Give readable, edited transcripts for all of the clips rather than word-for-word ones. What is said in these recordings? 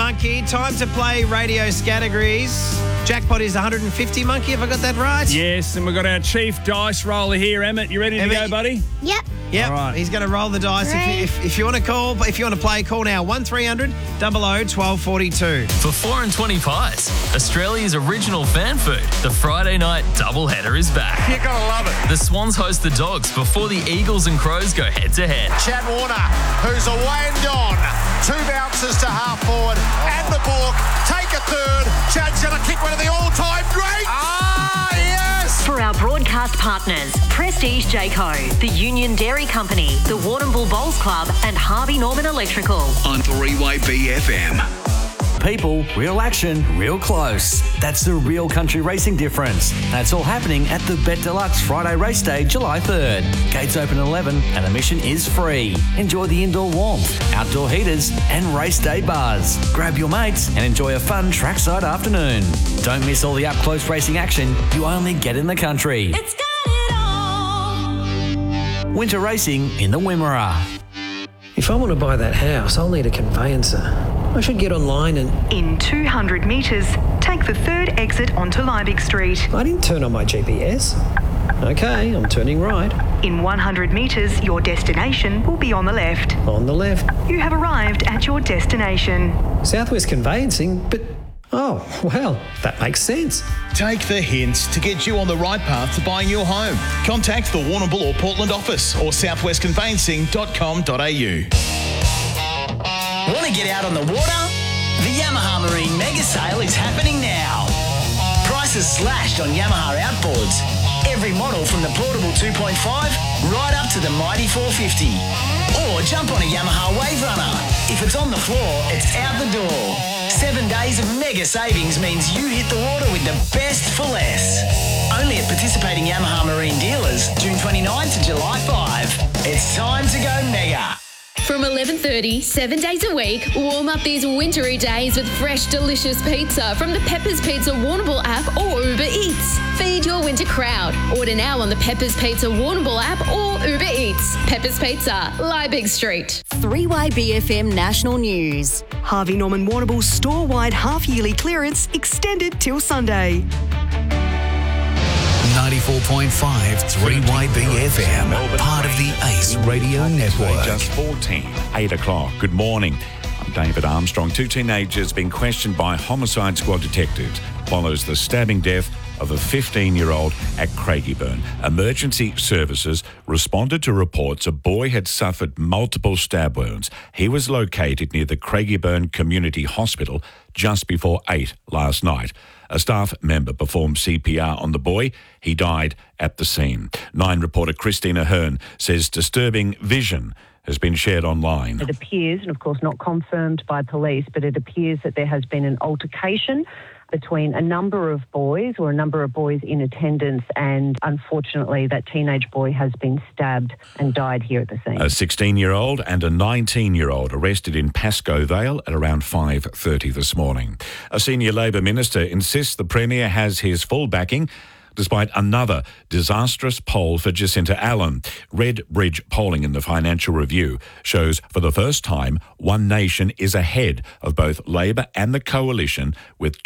Monkey. Time to play radio categories. Jackpot is 150, Monkey. Have I got that right? Yes, and we've got our chief dice roller here. Emmett, you ready to go, buddy? Yep. Yep. All right. He's going to roll the dice. If you want to call, if you want to play, call now. 1300 00 1242. For 4 and 20 pies, Australia's original fan food, the Friday night doubleheader is back. You're going to love it. The Swans host the Dogs before the Eagles and Crows go head-to-head. Chad Warner, who's away and gone. 2 bounces to half forward. And the balk. Take a third. Chad's going to kick one of the all-time greats. Ah, yes. For our broadcast partners, Prestige Jayco, the Union Dairy Company, the Warrnambool Bowls Club and Harvey Norman Electrical. On 3-Way BFM. People, real action, real close. That's the real country racing difference. That's all happening at the Bet Deluxe Friday Race Day, July 3rd. Gates open at 11 and admission is free. Enjoy the indoor warmth, outdoor heaters and race day bars. Grab your mates and enjoy a fun trackside afternoon. Don't miss all the up-close racing action you only get in the country. It's got it all. Winter racing in the Wimmera. If I want to buy that house, I'll need a conveyancer. I should get online and... In 200 metres, take the third exit onto Liebig Street. I didn't turn on my GPS. Okay, I'm turning right. In 100 metres, your destination will be on the left. On the left. You have arrived at your destination. Southwest Conveyancing, but... Oh, well, that makes sense. Take the hints to get you on the right path to buying your home. Contact the Warrnambool or Portland office or southwestconveyancing.com.au. Want to get out on the water? The Yamaha Marine Mega Sale is happening now. Prices slashed on Yamaha outboards. Every model from the portable 2.5 right up to the mighty 450. Or jump on a Yamaha Wave Runner. If it's on the floor, it's out the door. 7 days of mega savings means you hit the water with the best for less. Only at participating Yamaha Marine dealers, June 29 to July 5. It's time to go mega. From 11:30, 7 days a week, warm up these wintry days with fresh, delicious pizza from the Peppers Pizza Warrnambool app or Uber Eats. Feed your winter crowd. Order now on the Peppers Pizza Warrnambool app or Uber Eats. Peppers Pizza, Liebig Street. 3-Way BFM National News. Harvey Norman Warrnambool store-wide half-yearly clearance extended till Sunday. 94.5 3-Way BFM, part of the Ace Radio Network. Just 14, 8 o'clock. Good morning. I'm David Armstrong. 2 teenagers being questioned by homicide squad detectives follows the stabbing death of a 15-year-old at Craigieburn. Emergency services responded to reports a boy had suffered multiple stab wounds. He was located near the Craigieburn Community Hospital just before 8 last night. A staff member performed CPR on the boy. He died at the scene. 9 reporter Christina Hearn says disturbing vision has been shared online. It appears, and of course not confirmed by police, but it appears that there has been an altercation between a number of boys in attendance, and unfortunately that teenage boy has been stabbed and died here at the scene. A 16-year-old and a 19-year-old arrested in Pascoe Vale at around 5:30 this morning. A senior Labor minister insists the Premier has his full backing despite another disastrous poll for Jacinta Allen. Red Bridge polling in the Financial Review shows for the first time One Nation is ahead of both Labor and the Coalition with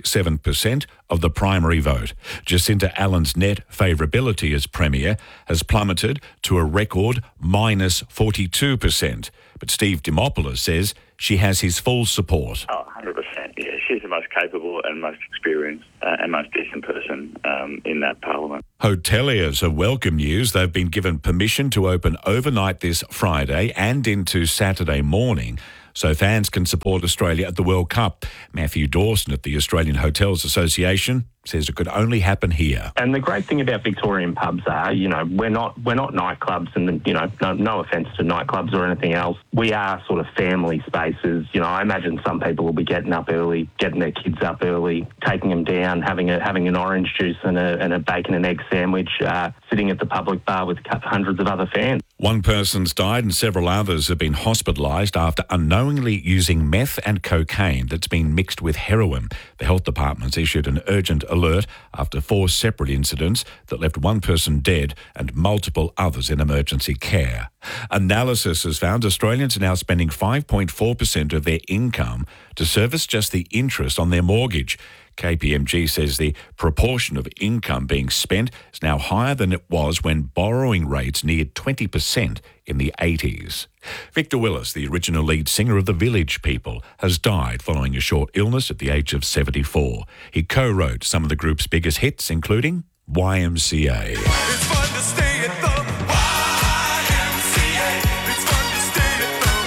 27% of the primary vote. Jacinta Allen's net favourability as Premier has plummeted to a record minus 42%. But Steve Dimopoulos says she has his full support. Oh, 100%. Yeah, she's the most capable and most experienced and most decent person in that parliament. Hoteliers have welcome news. They've been given permission to open overnight this Friday and into Saturday morning, so fans can support Australia at the World Cup. Matthew Dawson at the Australian Hotels Association says it could only happen here. And the great thing about Victorian pubs are, we're not nightclubs, and no offence to nightclubs or anything else. We are sort of family spaces. I imagine some people will be getting up early, getting their kids up early, taking them down, having an orange juice and a bacon and egg sandwich, sitting at the public bar with hundreds of other fans. One person's died and several others have been hospitalised after unknowingly using meth and cocaine that's been mixed with heroin. The health department's issued an urgent alert after 4 separate incidents that left one person dead and multiple others in emergency care. Analysis has found Australians are now spending 5.4% of their income to service just the interest on their mortgage. KPMG says the proportion of income being spent is now higher than it was when borrowing rates neared 20% in the 80s. Victor Willis, the original lead singer of The Village People, has died following a short illness at the age of 74. He co-wrote some of the group's biggest hits, including YMCA. It's fun to stay at the YMCA. It's fun to stay at the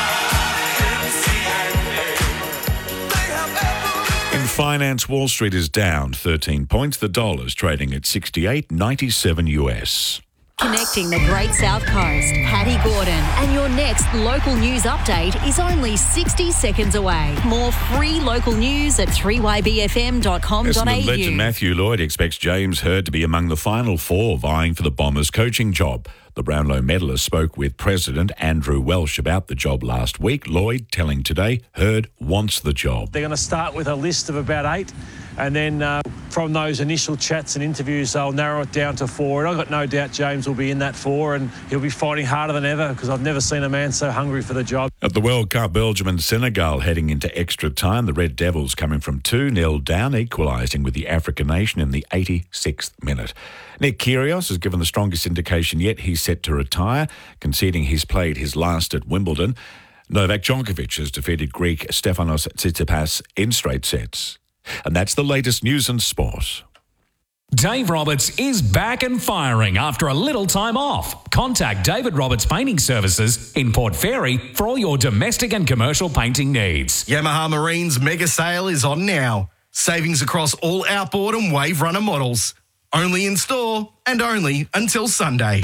YMCA. In finance, Wall Street is down 13 points. The dollar's trading at 68.97 US. Connecting the Great South Coast, Patty Gordon, and your next local news update is only 60 seconds away. More free local news at 3ybfm.com.au. Essendon legend Matthew Lloyd expects James Hird to be among the final 4 vying for the Bombers coaching job. The Brownlow medalist spoke with President Andrew Welsh about the job last week. Lloyd telling Today Hird wants the job. They're going to start with a list of about 8, and then from those initial chats and interviews, they'll narrow it down to 4. And I've got no doubt James will be in that 4, and he'll be fighting harder than ever because I've never seen a man so hungry for the job. At the World Cup, Belgium and Senegal heading into extra time. The Red Devils coming from 2-0 down, equalising with the African nation in the 86th minute. Nick Kyrgios has given the strongest indication yet he's set to retire, conceding he's played his last at Wimbledon. Novak Djokovic has defeated Greek Stefanos Tsitsipas in straight sets. And that's the latest news and sport. Dave Roberts is back and firing after a little time off. Contact David Roberts Painting Services in Port Fairy for all your domestic and commercial painting needs. Yamaha Marine's mega sale is on now. Savings across all outboard and wave runner models. Only in store and only until Sunday.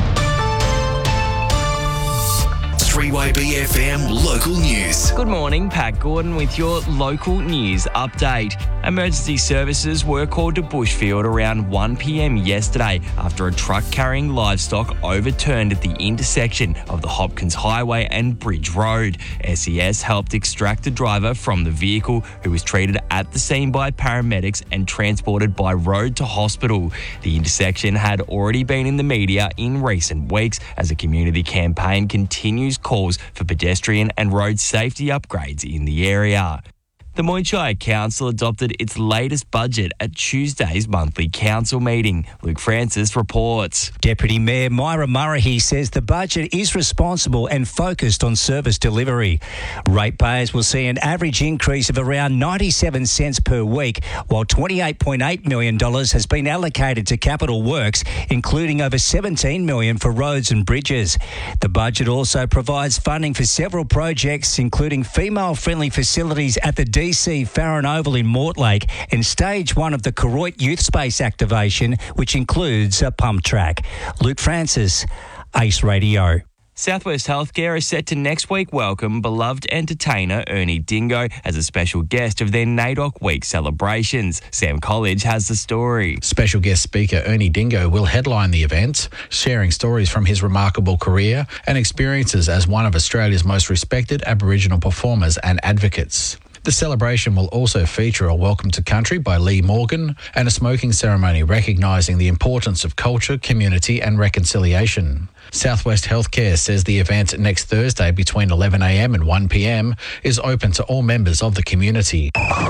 3YBFM Local News. Good morning, Pat Gordon with your local news update. Emergency services were called to Bushfield around 1 p.m. yesterday after a truck carrying livestock overturned at the intersection of the Hopkins Highway and Bridge Road. SES helped extract the driver from the vehicle, who was treated at the scene by paramedics and transported by road to hospital. The intersection had already been in the media in recent weeks as a community campaign continues calls for pedestrian and road safety upgrades in the area. The Moyshire Council adopted its latest budget at Tuesday's monthly council meeting. Luke Francis reports. Deputy Mayor Myra Murray says the budget is responsible and focused on service delivery. Ratepayers will see an average increase of around 97 cents per week, while $28.8 million has been allocated to capital works, including over $17 million for roads and bridges. The budget also provides funding for several projects, including female-friendly facilities at the DC Farron Oval in Mortlake and Stage 1 of the Koroit Youth Space activation, which includes a pump track. Luke Francis, Ace Radio. Southwest Healthcare is set to next week welcome beloved entertainer Ernie Dingo as a special guest of their NAIDOC Week celebrations. Sam College has the story. Special guest speaker Ernie Dingo will headline the event, sharing stories from his remarkable career and experiences as one of Australia's most respected Aboriginal performers and advocates. The celebration will also feature a welcome to country by Lee Morgan and a smoking ceremony recognising the importance of culture, community and reconciliation. Southwest Healthcare says the event next Thursday between 11am and 1pm is open to all members of the community.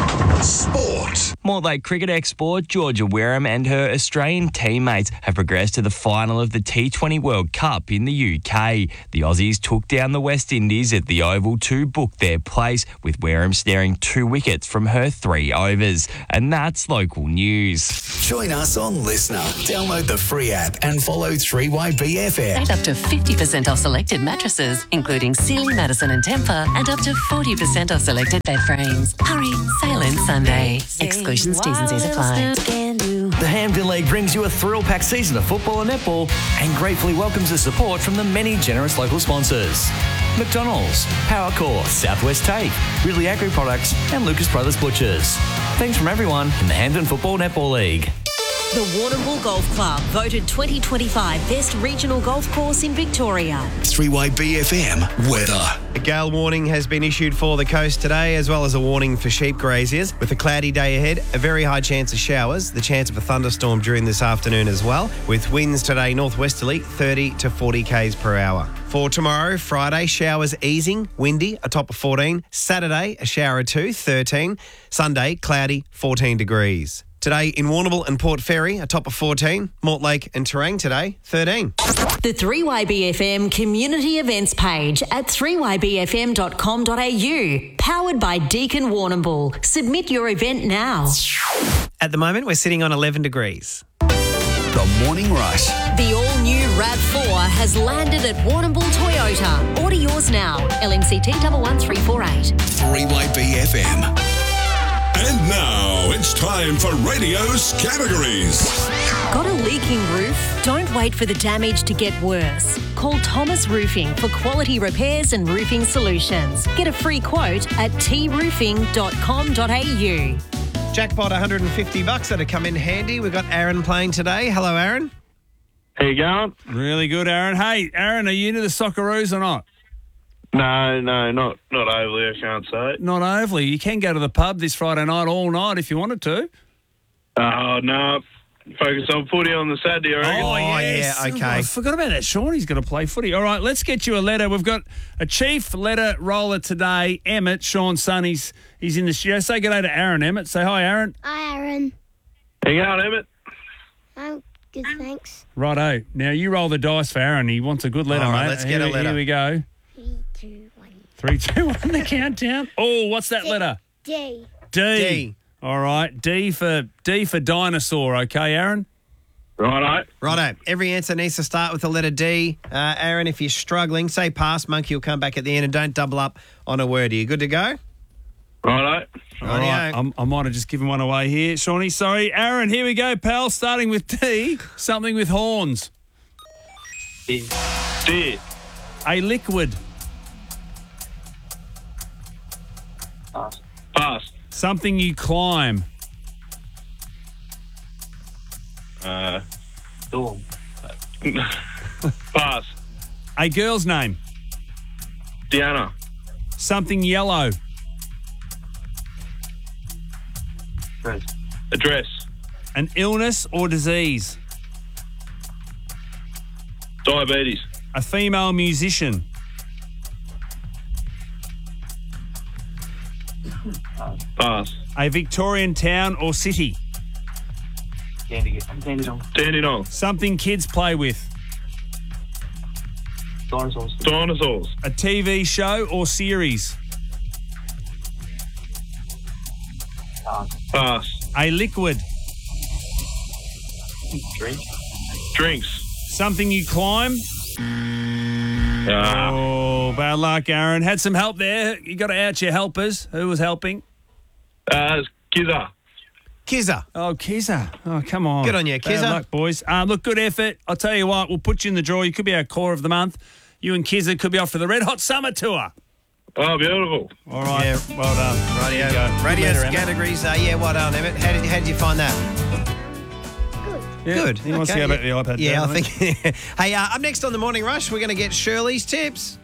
Sport. Mortlake cricket export Georgia Wareham and her Australian teammates have progressed to the final of the T20 World Cup in the UK. The Aussies took down the West Indies at the Oval to book their place, with Wareham snaring 2 wickets from her 3 overs. And that's local news. Join us on Listener. Download the free app and follow 3YBFM. Up to 50% off selected mattresses, including Sealy, Madison and Tempur, and up to 40% off selected bed frames. Hurry, sale ends Sunday. Exclusions, T's and C's apply. The Hampden League brings you a thrill-packed season of football and netball and gratefully welcomes the support from the many generous local sponsors. McDonald's, Powercore, Southwest Tape, Ridley Agri Products and Lucas Brothers Butchers. Thanks from everyone in the Hampden Football Netball League. The Warrnambool Golf Club, voted 2025 Best Regional Golf Course in Victoria. 3YBFM weather. A gale warning has been issued for the coast today, as well as a warning for sheep graziers. With a cloudy day ahead, a very high chance of showers, the chance of a thunderstorm during this afternoon as well, with winds today northwesterly 30 to 40 k's per hour. For tomorrow, Friday, showers easing, windy, a top of 14. Saturday, a shower or two, 13. Sunday, cloudy, 14 degrees. Today in Warrnambool and Port Fairy, a top of 14. Mortlake and Terang today, 13. The 3YBFM community events page at 3ybfm.com.au. Powered by Deakin Warrnambool. Submit your event now. At the moment, we're sitting on 11 degrees. The Morning Rush. The all-new RAV4 has landed at Warrnambool Toyota. Order yours now. LMCT 11348. 3YBFM. And now it's time for radio's categories. Got a leaking roof? Don't wait for the damage to get worse. Call Thomas Roofing for quality repairs and roofing solutions. Get a free quote at troofing.com.au. Jackpot $150 that'll come in handy. We've got Aaron playing today. Hello, Aaron. How you going? Really good, Aaron. Hey, Aaron, are you into the Socceroos or not? No, not overly, I can't say. Not overly. You can go to the pub this Friday night all night if you wanted to. Oh, no. Focus on footy on the Saturday, I reckon. Oh, yes. yeah, okay. I forgot about that. Shawnee's going to play footy. All right, let's get you a letter. We've got a chief letter roller today. Emmett, Sean's son, he's in the studio. Say good day to Aaron, Emmett. Say hi, Aaron. Hi, Aaron. How you going, Emmett? I'm good, thanks. Righto. Now, you roll the dice for Aaron. He wants a good letter, All right, mate. let's get a letter. Here we go. 3, 2, 1, the countdown. Oh, what's that letter? D. D. All right, D for dinosaur, okay, Aaron? Righto. Every answer needs to start with the letter D. Aaron, if you're struggling, say pass. Monkey will come back at the end and don't double up on a word. Are you good to go? Righto. All right, I might have just given one away here. Shawnee, sorry. Aaron, here we go, pal. Starting with D, something with horns. Deer. A liquid. Pass. Something you climb. Door. Pass. A girl's name. Deanna. Something yellow. Address. An illness or disease. Diabetes. A female musician. Pass. A Victorian town or city. Dandenong. Something kids play with. Dinosaurs. A TV show or series. Pass. A liquid. Drinks. Something you climb. Oh, bad luck, Aaron. Had some help there. You got to out your helpers. Who was helping? Kizza. Kizza. Oh, Kizza. Oh, come on. Good on you, Bad Kizza. luck, boys. Look, good effort. I'll tell you what, we'll put you in the draw. You could be our caller of the month. You and Kizza could be off for the Red Hot Summer Tour. Oh, beautiful. All right. Yeah. Well done. Radio. There you go. Radio Good letter, Emmett. categories. Yeah, well done, Emmett. How did you find that? Yeah, Good. He wants to Okay, go back to the iPad. Yeah, I doesn't he? think. Hey, up next on the Morning Rush, we're going to get Shirley's tips.